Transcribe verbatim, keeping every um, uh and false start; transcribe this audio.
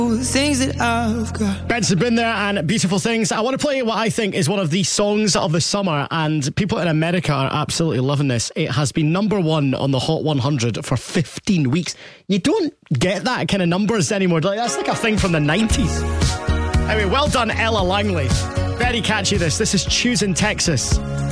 Things that I've got. Benson been there and Beautiful Things. I want to play what I think is one of the songs of the summer, and people in America are absolutely loving this. It has been number one on the Hot one hundred for fifteen weeks. You don't get that kind of numbers anymore. That's like a thing from the nineties. Anyway, well done, Ella Langley. Very catchy this. This is Choosing Texas.